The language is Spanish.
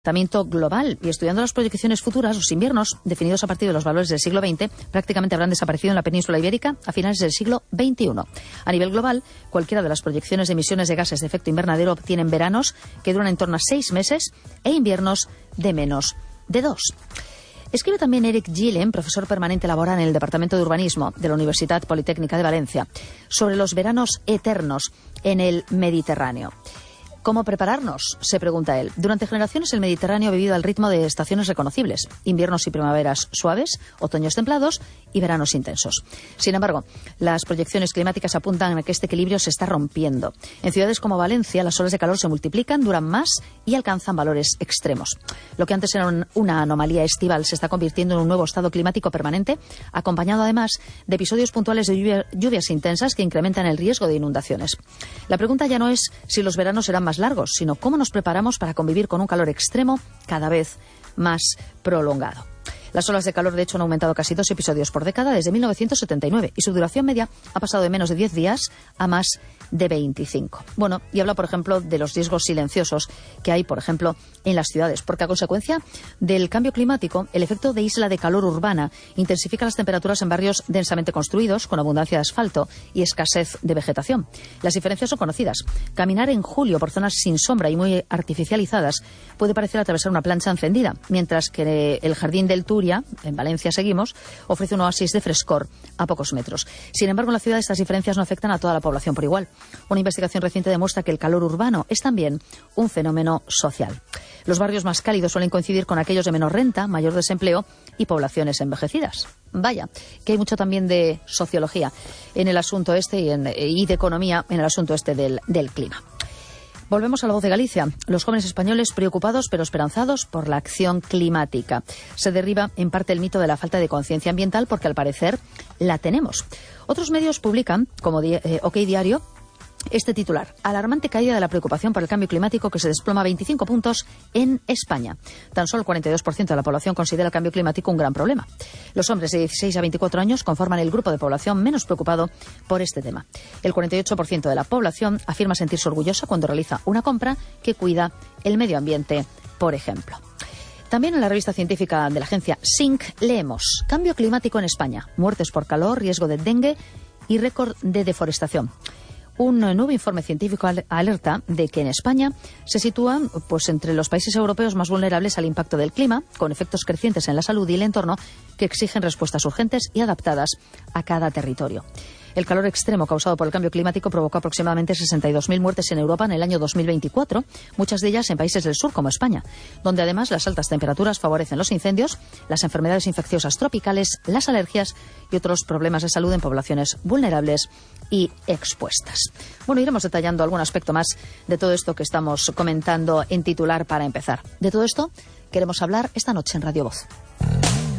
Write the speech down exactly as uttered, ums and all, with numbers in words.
Calentamiento global y estudiando las proyecciones futuras, los inviernos, definidos a partir de los valores del siglo veinte, prácticamente habrán desaparecido en la península ibérica a finales del siglo veintiuno. A nivel global, cualquiera de las proyecciones de emisiones de gases de efecto invernadero tienen veranos que duran en torno a seis meses e inviernos de menos de dos. Escribe también Eric Gillen, profesor permanente laboral en el Departamento de Urbanismo de la Universidad Politécnica de Valencia, sobre los veranos eternos en el Mediterráneo. ¿Cómo prepararnos?, se pregunta él. Durante generaciones el Mediterráneo ha vivido al ritmo de estaciones reconocibles, inviernos y primaveras suaves, otoños templados y veranos intensos. Sin embargo, las proyecciones climáticas apuntan a que este equilibrio se está rompiendo. En ciudades como Valencia, las olas de calor se multiplican, duran más y alcanzan valores extremos. Lo que antes era un, una anomalía estival se está convirtiendo en un nuevo estado climático permanente, acompañado además de episodios puntuales de lluvia, lluvias intensas que incrementan el riesgo de inundaciones. La pregunta ya no es si los veranos serán más largos, sino cómo nos preparamos para convivir con un calor extremo cada vez más prolongado. Las olas de calor, de hecho, han aumentado casi dos episodios por década desde mil novecientos setenta y nueve y su duración media ha pasado de menos de diez días a más de veinticinco. Bueno, y habla, por ejemplo, de los riesgos silenciosos que hay, por ejemplo, en las ciudades, porque a consecuencia del cambio climático, el efecto de isla de calor urbana intensifica las temperaturas en barrios densamente construidos, con abundancia de asfalto y escasez de vegetación. Las diferencias son conocidas. Caminar en julio por zonas sin sombra y muy artificializadas puede parecer atravesar una plancha encendida, mientras que el Jardín del Turia, en Valencia seguimos, ofrece un oasis de frescor a pocos metros. Sin embargo, en la ciudad estas diferencias no afectan a toda la población por igual. Una investigación reciente demuestra que el calor urbano es también un fenómeno social. Los barrios más cálidos suelen coincidir con aquellos de menor renta, mayor desempleo y poblaciones envejecidas. Vaya, que hay mucho también de sociología en el asunto este y, en, y de economía en el asunto este del, del clima. Volvemos a La Voz de Galicia. Los jóvenes españoles preocupados pero esperanzados por la acción climática. Se derriba en parte el mito de la falta de conciencia ambiental porque al parecer la tenemos. Otros medios publican, como eh, OK Diario, este titular: alarmante caída de la preocupación por el cambio climático que se desploma veinticinco puntos en España. Tan solo el cuarenta y dos por ciento de la población considera el cambio climático un gran problema. Los hombres de dieciséis a veinticuatro años conforman el grupo de población menos preocupado por este tema. El cuarenta y ocho por ciento de la población afirma sentirse orgullosa cuando realiza una compra que cuida el medio ambiente, por ejemplo. También en la revista científica de la agencia S I N C leemos: cambio climático en España, muertes por calor, riesgo de dengue y récord de deforestación. Un nuevo informe científico alerta de que en España se sitúan pues, entre los países europeos más vulnerables al impacto del clima, con efectos crecientes en la salud y el entorno que exigen respuestas urgentes y adaptadas a cada territorio. El calor extremo causado por el cambio climático provocó aproximadamente sesenta y dos mil muertes en Europa en el año dos mil veinticuatro, muchas de ellas en países del sur como España, donde además las altas temperaturas favorecen los incendios, las enfermedades infecciosas tropicales, las alergias y otros problemas de salud en poblaciones vulnerables y expuestas. Bueno, iremos detallando algún aspecto más de todo esto que estamos comentando en titular para empezar. De todo esto queremos hablar esta noche en Radio Voz.